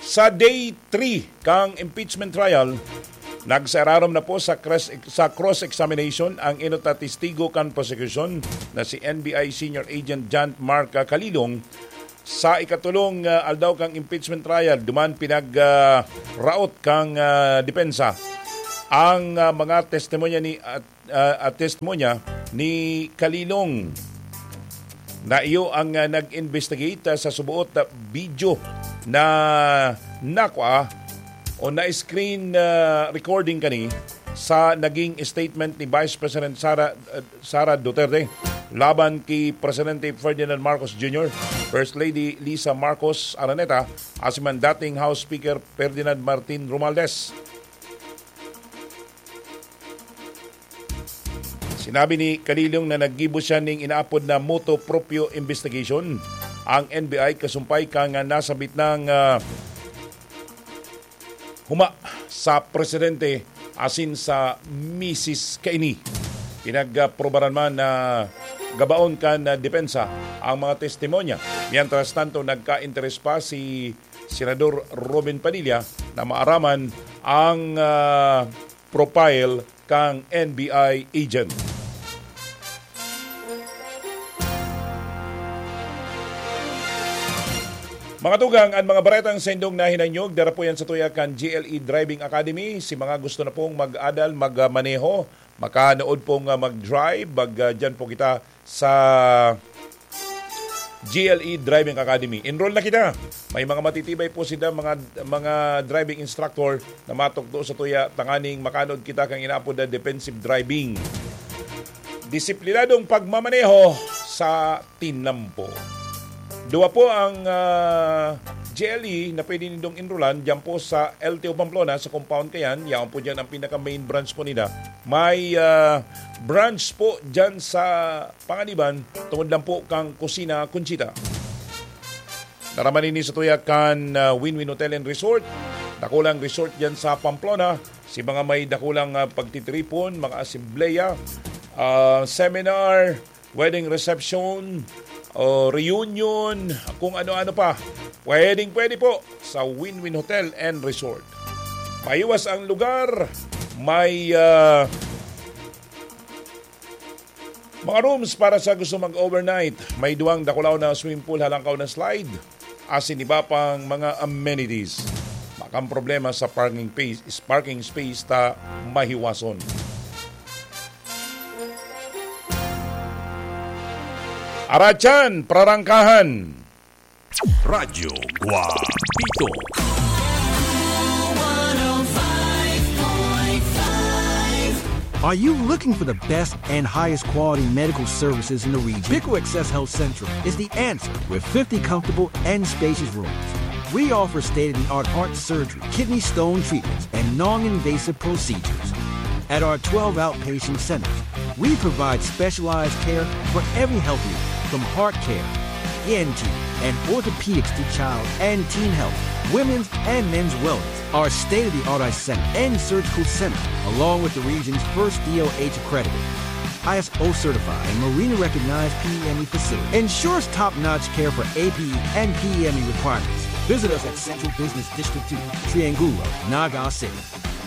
Sa day 3 kang impeachment trial, nagsararom na po sa cross-examination ang inota testigo kan prosecution na si NBI Senior Agent John Mark Calilong. Sa ikatulong aldaw kang impeachment trial, duman pinag-raot kang depensa ang mga testimonya ni Calilong na iyo ang nag-investigate sa subuot video na nakwa o na-screen recording kani sa naging statement ni Vice President Sara Duterte laban kay Presidente Ferdinand Marcos Jr., First Lady Lisa Marcos Araneta, asiman dating House Speaker Ferdinand Martin Romualdez. Sinabi ni Calilong na naggibo siya ning inaapod na motu proprio investigation. Ang NBI kasumpay kang nasabit ng huma sa presidente asin sa Mrs. Kaini. Pinagprobaran man na gabaon kan depensa ang mga testimonya. Mientras tanto, nagka-interes pa si Senador Robin Padilla na maaraman ang profile kang NBI agent. Mga tugang at mga baretang sendong na hinanyog, dara po yan sa tuyakan GLE Driving Academy. Si mga gusto na pong mag-adal, magmaneho, makanood pong mag-drive, dyan po kita sa GLE Driving Academy. Enroll na kita. May mga matitibay po sila, mga driving instructor na matukdo sa tuya, tanganing makanood kita kang inaapod na defensive driving. Disiplinadong pagmamaneho sa tinampo. Dua po ang GLE na pwede nindong enrollan dyan po sa LTO Pamplona sa compound kayan. Yan po dyan ang pinaka-main branch po nila. May branch po dyan sa Panganiban tungod lang po kang Kusina Conchita. Naramanin ni sa tuyakan Win-Win Hotel and Resort. Dakulang resort dyan sa Pamplona. Si mga may dakulang pagtitripon, mga asembleya, seminar, wedding reception, o reunion, kung ano-ano pa. Pwede po sa Win-Win Hotel and Resort. Maiwas ang lugar. May mga rooms para sa gusto mag-overnight. May duwang dakulaw na swimming pool, halangkaw na slide. Asin iba pang mga amenities. Makang problema sa parking space ta mahiwason. Arachan, prarangkahan. Radyo Guapito. Are you looking for the best and highest quality medical services in the region? Pico Access Health Central is the answer with 50 comfortable and spacious rooms. We offer state-of-the-art heart surgery, kidney stone treatments, and non-invasive procedures. At our 12 outpatient centers, we provide specialized care for every health need, from heart care, ENT, and orthopedics to child and teen health, women's and men's wellness. Our state-of-the-art eye center and surgical center, along with the region's first DOH accredited, ISO certified, and Marina-recognized PEME facility, ensures top-notch care for APE and PEME requirements. Visit us at Central Business District 2, Triangulo, Naga City.